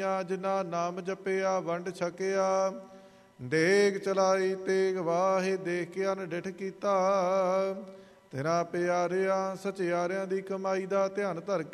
ਜਿਨ੍ਹਾਂ ਨਾਮ ਜਪਿਆ ਵੰਡ ਛਕਿਆ। ਡੇਗ ਚਲਾਈ ਤੇਗ ਵਾਹੇ, ਦੇਖ ਕੇ ਅਨਡਿਠ ਕੀਤਾ। ਤੇਰਾ ਪਿਆਰਿਆਂ ਸਚਿਆਰਿਆਂ ਦੀ ਕਮਾਈ ਦਾ ਧਿਆਨ ਧਰ